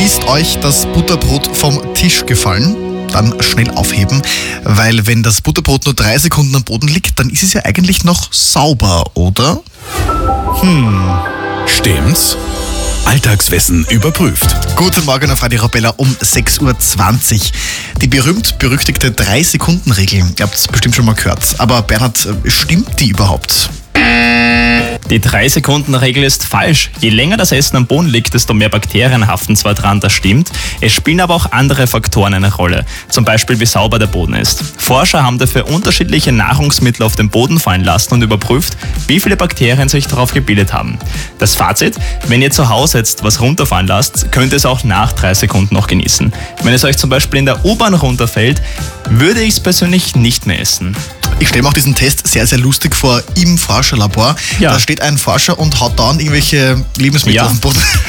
Ist euch das Butterbrot vom Tisch gefallen? Dann schnell aufheben, weil wenn das Butterbrot nur 3 Sekunden am Boden liegt, dann ist es ja eigentlich noch sauber, oder? Stimmt's? Alltagswissen überprüft. Guten Morgen auf Radio Arabella um 6.20 Uhr. Die berühmt-berüchtigte 3-Sekunden-Regel. Ihr habt es bestimmt schon mal gehört. Aber Bernhard, stimmt die überhaupt? Die 3-Sekunden-Regel ist falsch. Je länger das Essen am Boden liegt, desto mehr Bakterien haften zwar dran, das stimmt. Es spielen aber auch andere Faktoren eine Rolle. Zum Beispiel, wie sauber der Boden ist. Forscher haben dafür unterschiedliche Nahrungsmittel auf den Boden fallen lassen und überprüft, wie viele Bakterien sich darauf gebildet haben. Das Fazit: Wenn ihr zu Hause jetzt was runterfallen lasst, könnt ihr es auch nach 3 Sekunden noch genießen. Wenn es euch zum Beispiel in der U-Bahn runterfällt, würde ich es persönlich nicht mehr essen. Ich stelle mir auch diesen Test sehr, sehr lustig vor im Forscherlabor. Ja. Da steht ein Forscher und haut dann irgendwelche Lebensmittel Ja. auf den Boden.